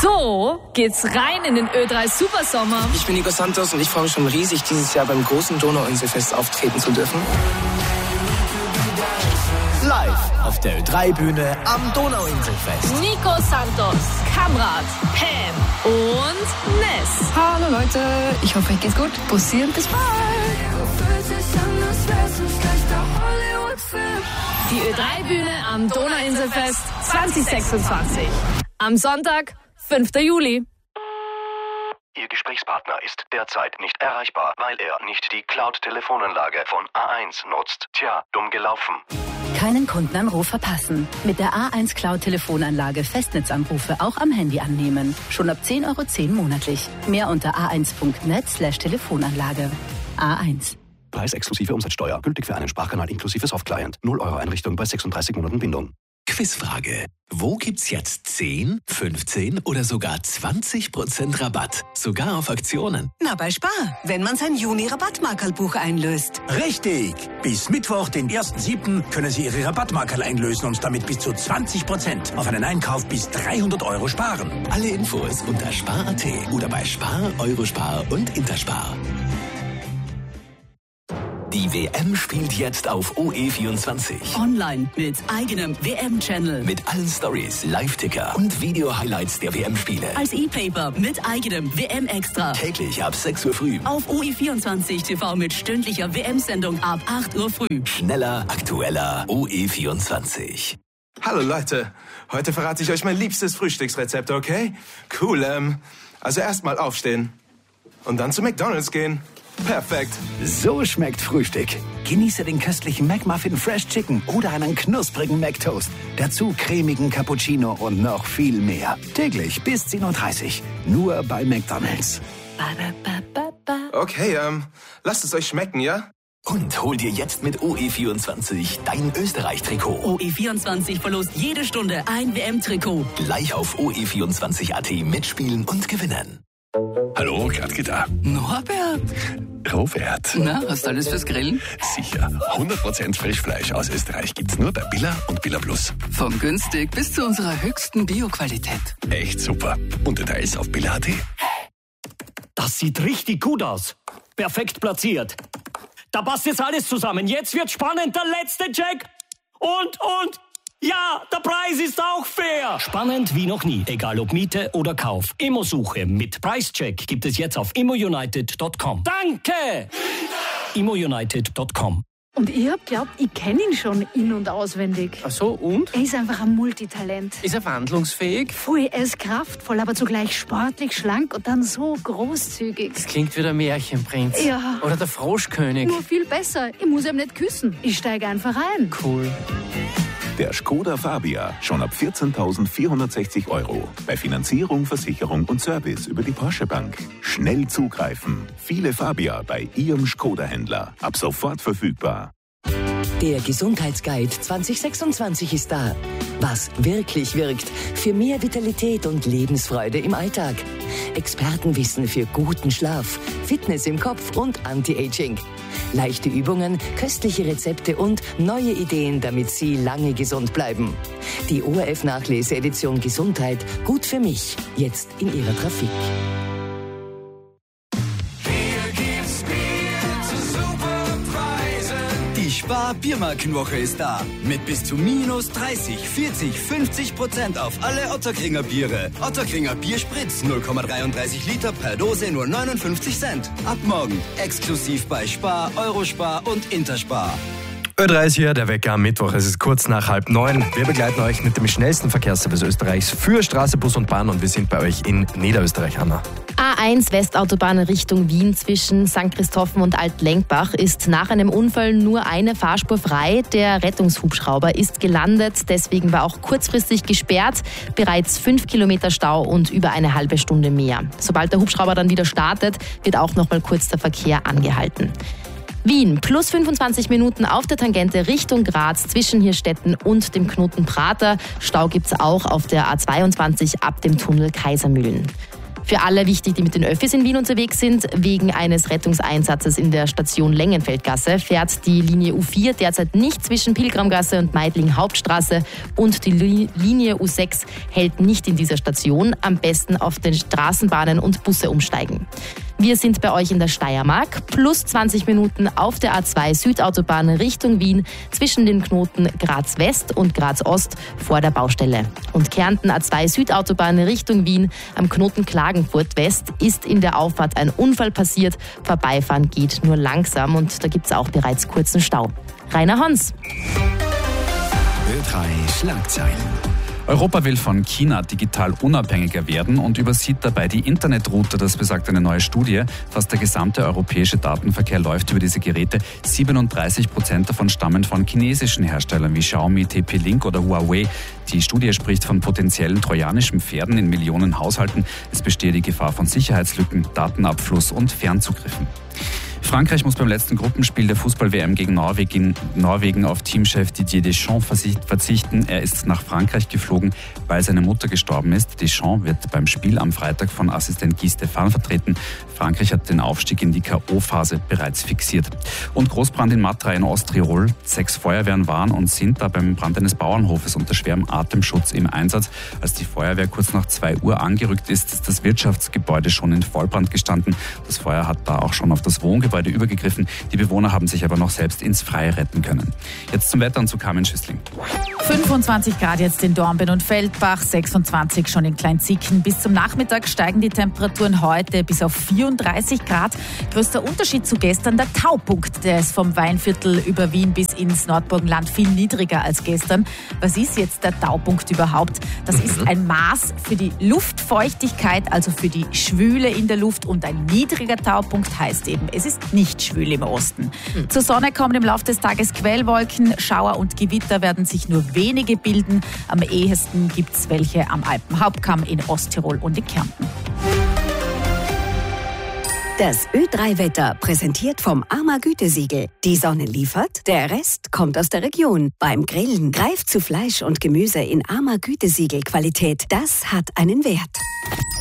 So geht's rein in den Ö3 Supersommer. Ich bin Nico Santos und ich freue mich schon riesig, dieses Jahr beim großen Donauinselfest auftreten zu dürfen. Live auf der Ö3-Bühne am Donauinselfest. Nico Santos, Kamrat, Pam und Ness. Hallo Leute, ich hoffe, euch geht's gut. Bussi und bis bald. Die Ö3-Bühne am Donauinselfest 2026. Am Sonntag, 5. Juli. Ihr Gesprächspartner ist derzeit nicht erreichbar, weil er nicht die Cloud-Telefonanlage von A1 nutzt. Tja, dumm gelaufen. Keinen Kundenanruf verpassen. Mit der A1 Cloud-Telefonanlage Festnetzanrufe auch am Handy annehmen. Schon ab 10,10 € monatlich. Mehr unter a1.net/Telefonanlage. A1. Preis exklusive Umsatzsteuer. Gültig für einen Sprachkanal inklusive Softclient. 0 € Einrichtung bei 36 Monaten Bindung. Quizfrage. Wo gibt's jetzt 10, 15 oder sogar 20% Rabatt? Sogar auf Aktionen. Na, bei Spar, wenn man sein Juni-Rabattmarkerlbuch einlöst. Richtig! Bis Mittwoch, den 1.7. können Sie Ihre Rabattmarkerl einlösen und damit bis zu 20% auf einen Einkauf bis 300 € sparen. Alle Infos unter spar.at oder bei Spar, Eurospar und Interspar. Die WM spielt jetzt auf OE24. Online mit eigenem WM-Channel. Mit allen Stories, Live-Ticker und Video-Highlights der WM-Spiele. Als E-Paper mit eigenem WM-Extra. Täglich ab 6 Uhr früh. Auf OE24 TV mit stündlicher WM-Sendung ab 8 Uhr früh. Schneller, aktueller, OE24. Hallo Leute, heute verrate ich euch mein liebstes Frühstücksrezept, okay? Cool, also erstmal aufstehen und dann zu McDonald's gehen. Perfekt. So schmeckt Frühstück. Genieße den köstlichen McMuffin Fresh Chicken oder einen knusprigen McToast. Dazu cremigen Cappuccino und noch viel mehr. Täglich bis 10:30 Uhr. Nur bei McDonald's. Okay, lasst es euch schmecken, ja? Und hol dir jetzt mit OE24 dein Österreich-Trikot. OE24 verlost jede Stunde ein WM-Trikot. Gleich auf OE24.at mitspielen und gewinnen. Hallo, Gradke da. Norbert. Robert. Na, hast du alles fürs Grillen? Sicher. 100% Frischfleisch aus Österreich gibt's nur bei Billa und Billa Plus. Von günstig bis zu unserer höchsten Bio-Qualität. Echt super. Und Details auf Billa.at. Das sieht richtig gut aus. Perfekt platziert. Da passt jetzt alles zusammen. Jetzt wird spannend. Der letzte Check. Und. Ja, der Preis ist auch fair. Spannend wie noch nie. Egal ob Miete oder Kauf. Immosuche mit Preischeck gibt es jetzt auf immounited.com. Danke! immounited.com. Und ich hab glaubt, ich kenne ihn schon in- und auswendig. Ach so, und? Er ist einfach ein Multitalent. Ist er wandlungsfähig? Voll, er ist kraftvoll, aber zugleich sportlich, schlank und dann so großzügig. Das klingt wie der Märchenprinz. Ja. Oder der Froschkönig. Nur viel besser. Ich muss ihm nicht küssen. Ich steige einfach ein. Cool. Der Skoda Fabia, schon ab 14.460 €. Bei Finanzierung, Versicherung und Service über die Porsche Bank. Schnell zugreifen. Viele Fabia bei Ihrem Skoda-Händler. Ab sofort verfügbar. Der Gesundheitsguide 2026 ist da. Was wirklich wirkt für mehr Vitalität und Lebensfreude im Alltag. Expertenwissen für guten Schlaf, Fitness im Kopf und Anti-Aging. Leichte Übungen, köstliche Rezepte und neue Ideen, damit Sie lange gesund bleiben. Die ORF-Nachlese-Edition Gesundheit, gut für mich, jetzt in Ihrer Trafik. Die Spar-Biermarkenwoche ist da. Mit bis zu minus 30, 40, 50% auf alle Ottakringer Biere. Ottakringer Bierspritz 0,33 Liter per Dose nur 59 Cent. Ab morgen exklusiv bei Spar, Eurospar und Interspar. Ö3 ist hier, der Wecker am Mittwoch. Es ist kurz nach 8:30. Wir begleiten euch mit dem schnellsten Verkehrsservice Österreichs für Straße, Bus und Bahn und wir sind bei euch in Niederösterreich, Anna. A1 Westautobahn Richtung Wien zwischen St. Christophen und Alt-Lenkbach ist nach einem Unfall nur eine Fahrspur frei. Der Rettungshubschrauber ist gelandet, deswegen war auch kurzfristig gesperrt. Bereits 5 Kilometer Stau und über eine halbe Stunde mehr. Sobald der Hubschrauber dann wieder startet, wird auch noch mal kurz der Verkehr angehalten. Wien, plus 25 Minuten auf der Tangente Richtung Graz zwischen Hirstetten und dem Knoten Prater. Stau gibt's auch auf der A22 ab dem Tunnel Kaisermühlen. Für alle wichtig, die mit den Öffis in Wien unterwegs sind, wegen eines Rettungseinsatzes in der Station Lengenfeldgasse fährt die Linie U4 derzeit nicht zwischen Pilgramgasse und Meidling Hauptstraße und die Linie U6 hält nicht in dieser Station. Am besten auf den Straßenbahnen und Busse umsteigen. Wir sind bei euch in der Steiermark, plus 20 Minuten auf der A2 Südautobahn Richtung Wien zwischen den Knoten Graz West und Graz Ost vor der Baustelle. Und Kärnten A2 Südautobahn Richtung Wien am Knoten Klagenfurt West ist in der Auffahrt ein Unfall passiert. Vorbeifahren geht nur langsam und da gibt es auch bereits kurzen Stau. Rainer Hans. Ö3 Schlagzeilen. Europa will von China digital unabhängiger werden und übersieht dabei die Internetroute, das besagt eine neue Studie. Fast der gesamte europäische Datenverkehr läuft über diese Geräte. 37% davon stammen von chinesischen Herstellern wie Xiaomi, TP-Link oder Huawei. Die Studie spricht von potenziellen trojanischen Pferden in Millionen Haushalten. Es bestehe die Gefahr von Sicherheitslücken, Datenabfluss und Fernzugriffen. Frankreich muss beim letzten Gruppenspiel der Fußball-WM gegen Norwegen auf Teamchef Didier Deschamps verzichten. Er ist nach Frankreich geflogen, weil seine Mutter gestorben ist. Deschamps wird beim Spiel am Freitag von Assistent Guy Stéphane vertreten. Frankreich hat den Aufstieg in die K.O.-Phase bereits fixiert. Und Großbrand in Matra in Osttirol. 6 Feuerwehren waren und sind da beim Brand eines Bauernhofes unter schwerem Atemschutz im Einsatz. Als die Feuerwehr kurz nach 2 Uhr angerückt ist, ist das Wirtschaftsgebäude schon in Vollbrand gestanden. Das Feuer hat da auch schon auf das Wohngebäude übergegriffen. Die Bewohner haben sich aber noch selbst ins Freie retten können. Jetzt zum Wetter und zu Carmen Schüssling. 25 Grad jetzt in Dornbirn und Feldbach, 26 schon in Kleinzicken. Bis zum Nachmittag steigen die Temperaturen heute bis auf 34 Grad. Größter Unterschied zu gestern, der Taupunkt, der ist vom Weinviertel über Wien bis ins Nordburgenland viel niedriger als gestern. Was ist jetzt der Taupunkt überhaupt? Das ist ein Maß für die Luftfeuchtigkeit, also für die Schwüle in der Luft, und ein niedriger Taupunkt heißt eben, es ist nicht schwül im Osten. Zur Sonne kommen im Laufe des Tages Quellwolken, Schauer und Gewitter werden sich nur wenige bilden. Am ehesten gibt es welche am Alpenhauptkamm in Osttirol und in Kärnten. Das Ö3-Wetter präsentiert vom AMA Gütesiegel. Die Sonne liefert, der Rest kommt aus der Region. Beim Grillen greift zu Fleisch und Gemüse in AMA Gütesiegel Qualität. Das hat einen Wert.